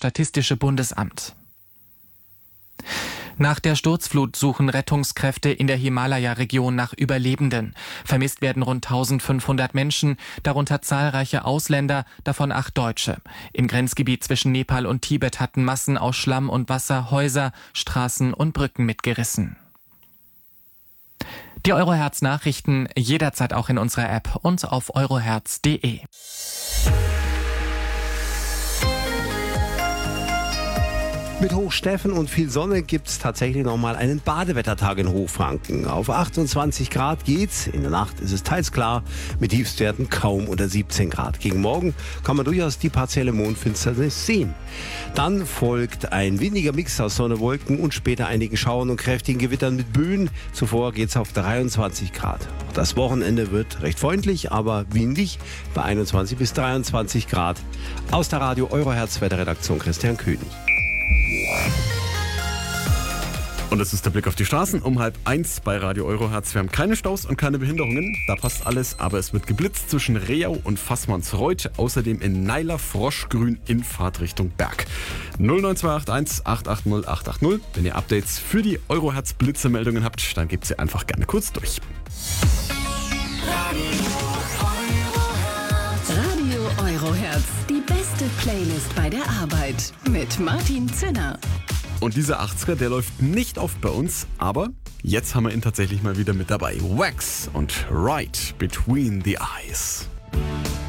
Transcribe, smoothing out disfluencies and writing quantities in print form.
Statistische Bundesamt. Nach der Sturzflut suchen Rettungskräfte in der Himalaya-Region nach Überlebenden. Vermisst werden rund 1500 Menschen, darunter zahlreiche Ausländer, davon 8 Deutsche. Im Grenzgebiet zwischen Nepal und Tibet hatten Massen aus Schlamm und Wasser Häuser, Straßen und Brücken mitgerissen. Die Eurohertz-Nachrichten jederzeit auch in unserer App und auf eurohertz.de. Mit Hochsteffen und viel Sonne gibt es tatsächlich nochmal einen Badewettertag in Hochfranken. Auf 28 Grad geht's. In der Nacht ist es teils klar, mit Tiefstwerten kaum unter 17 Grad. Gegen Morgen kann man durchaus die partielle Mondfinsternis sehen. Dann folgt ein windiger Mix aus Sonne, Wolken und später einigen Schauern und kräftigen Gewittern mit Böen. Zuvor geht's auf 23 Grad. Das Wochenende wird recht freundlich, aber windig bei 21 bis 23 Grad. Aus der Radio Eurohertz Wetterredaktion Christian König. Und das ist der Blick auf die Straßen um 12:30 bei Radio Eurohertz. Wir haben keine Staus und keine Behinderungen, da passt alles, aber es wird geblitzt zwischen Rehau und Fassmannsreuth, außerdem in Neiler Froschgrün in Fahrtrichtung Berg. 09281 880 880. Wenn ihr Updates für die Eurohertz Blitzemeldungen habt, dann gebt sie einfach gerne kurz durch. Radio Eurohertz, die beste Playlist bei der Arbeit mit Martin Zinner. Und dieser 80er, der läuft nicht oft bei uns, aber jetzt haben wir ihn tatsächlich mal wieder mit dabei. Wax und Right Between the Eyes.